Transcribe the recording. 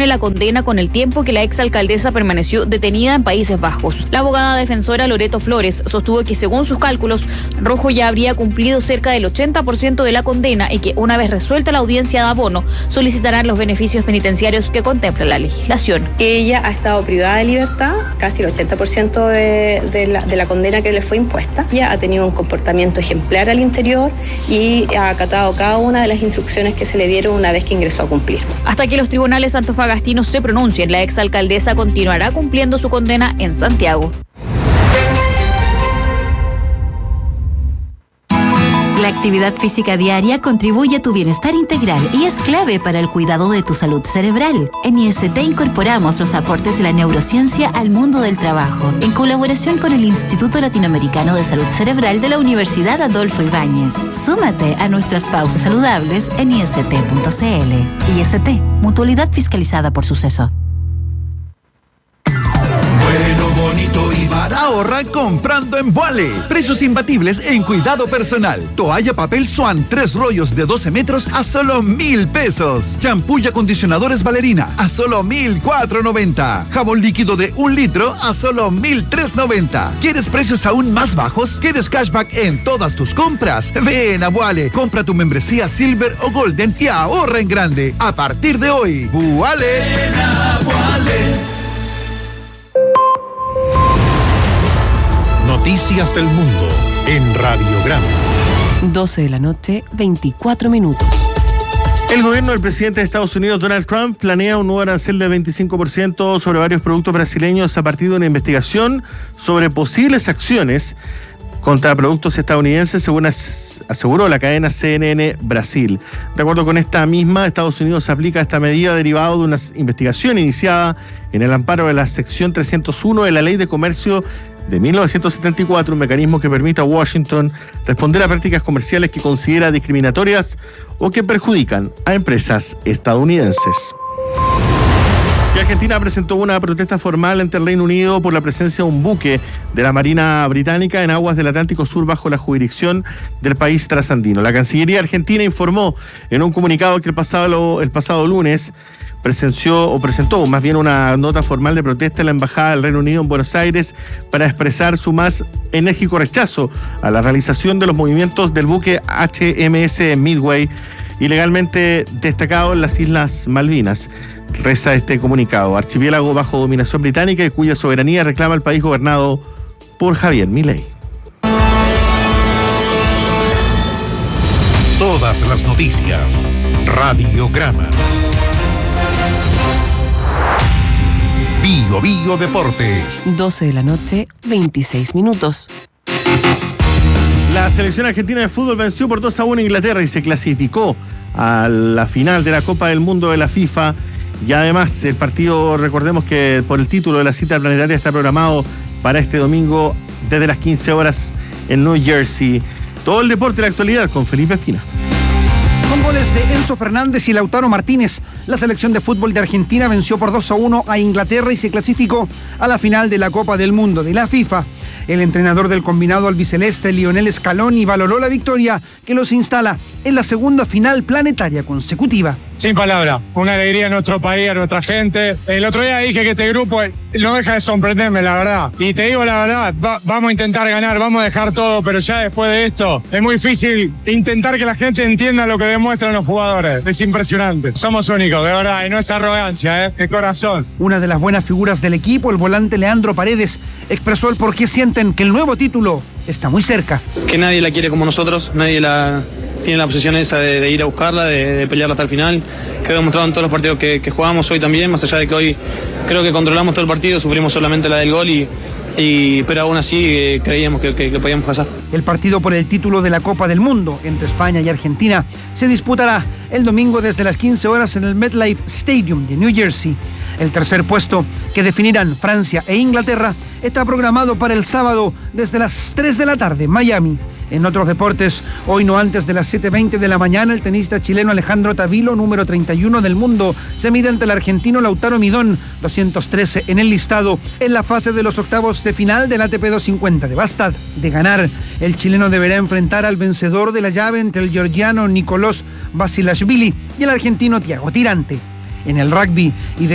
compagine la condena con el tiempo que la exalcaldesa permaneció detenida en Países Bajos. La abogada defensora Loreto Flores sostuvo que, según sus cálculos, Rojo ya habría cumplido cerca del 80% de la condena y que, una vez resuelta la audiencia de abono, solicitarán los beneficios penitenciarios que contempla la legislación. Ella ha estado privada de libertad, casi el 80% de la condena que le fue impuesta. Ella ha tenido un comportamiento ejemplar al interior y ha acatado cada una de las instrucciones que se le dieron una vez que ingresó a cumplir. Hasta que los tribunales antofagastinos se pronuncien, la exalcaldesa continuará cumpliendo su condena en Santiago. La actividad física diaria contribuye a tu bienestar integral y es clave para el cuidado de tu salud cerebral. En IST incorporamos los aportes de la neurociencia al mundo del trabajo, en colaboración con el Instituto Latinoamericano de Salud Cerebral de la Universidad Adolfo Ibáñez. Súmate a nuestras pausas saludables en ist.cl. IST, mutualidad fiscalizada por Suceso. Bonito y barato. Ahorra comprando en Vuale. Precios imbatibles en cuidado personal. Toalla papel Swan, 3 rollos de 12 metros a solo 1,000 pesos. Champú y acondicionadores Valerina a solo 1,490. Jabón líquido de 1 litro a solo 1,390. ¿Quieres precios aún más bajos? ¿Quieres cashback en todas tus compras? Ven a Vuale. Compra tu membresía Silver o Golden y ahorra en grande. A partir de hoy, Vuale. Ven a Vuale. Noticias del mundo en Radiograma. 12 de la noche, 24 minutos. El gobierno del presidente de Estados Unidos, Donald Trump, planea un nuevo arancel de 25% sobre varios productos brasileños a partir de una investigación sobre posibles acciones contra productos estadounidenses, según aseguró la cadena CNN Brasil. De acuerdo con esta misma, Estados Unidos aplica esta medida derivado de una investigación iniciada en el amparo de la sección 301 de la Ley de Comercio de 1974, un mecanismo que permite a Washington responder a prácticas comerciales que considera discriminatorias o que perjudican a empresas estadounidenses. Y Argentina presentó una protesta formal ante el Reino Unido por la presencia de un buque de la Marina Británica en aguas del Atlántico Sur bajo la jurisdicción del país trasandino. La Cancillería argentina informó en un comunicado que el pasado lunes presentó más bien una nota formal de protesta en la Embajada del Reino Unido en Buenos Aires para expresar su más enérgico rechazo a la realización de los movimientos del buque HMS Midway, ilegalmente destacado en las Islas Malvinas. Reza este comunicado: archipiélago bajo dominación británica y cuya soberanía reclama el país gobernado por Javier Milei. Todas las noticias. Radiograma. Bio Deportes. 12 de la noche, 26 minutos. La selección argentina de fútbol venció por 2-1 a Inglaterra y se clasificó a la final de la Copa del Mundo de la FIFA. Y además el partido, recordemos que por el título de la cita planetaria está programado para este domingo desde las 15 horas en New Jersey. Todo el deporte de la actualidad con Felipe Espina. Con goles de Enzo Fernández y Lautaro Martínez, la selección de fútbol de Argentina venció por 2-1 a Inglaterra y se clasificó a la final de la Copa del Mundo de la FIFA. El entrenador del combinado albiceleste, Lionel Scaloni, valoró la victoria que los instala en la segunda final planetaria consecutiva. Sin palabra, una alegría a nuestro país, a nuestra gente. El otro día dije que este grupo no deja de sorprenderme, la verdad. Y te digo la verdad, vamos a intentar ganar, vamos a dejar todo, pero ya después de esto es muy difícil intentar que la gente entienda lo que demuestran los jugadores. Es impresionante. Somos únicos, de verdad, y no es arrogancia, es corazón. Una de las buenas figuras del equipo, el volante Leandro Paredes, expresó el por qué sienten que el nuevo título está muy cerca. Que nadie la quiere como nosotros, nadie tiene la posición esa de ir a buscarla, de pelearla hasta el final. Quedó demostrado en todos los partidos que jugamos hoy también, más allá de que hoy creo que controlamos todo el partido, sufrimos solamente la del gol pero aún así creíamos que podíamos pasar. El partido por el título de la Copa del Mundo entre España y Argentina se disputará el domingo desde las 15 horas en el MetLife Stadium de New Jersey. El tercer puesto, que definirán Francia e Inglaterra, está programado para el sábado desde las 3 de la tarde en Miami. En otros deportes, hoy no antes de las 7:20 de la mañana, el tenista chileno Alejandro Tavilo, número 31 del mundo, se mide ante el argentino Lautaro Midón, 213 en el listado, en la fase de los octavos de final del ATP 250 de Bastad. De ganar, el chileno deberá enfrentar al vencedor de la llave entre el georgiano Nicolás Basilashvili y el argentino Thiago Tirante. En el rugby y